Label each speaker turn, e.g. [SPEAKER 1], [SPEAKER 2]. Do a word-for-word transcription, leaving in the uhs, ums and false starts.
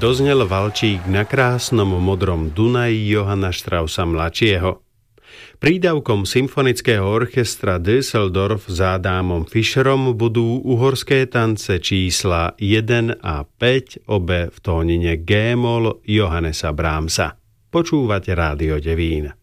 [SPEAKER 1] doznel valčík na krásnom modrom Dunaji Johanna Straussa mladšieho. Prídavkom symfonického orchestra Düsseldorf s Adamom Fischerom budú uhorské tance čísla jeden a päť, obe v tónine G-moll Johannesa Brahmsa. Počúvate Rádio Devín.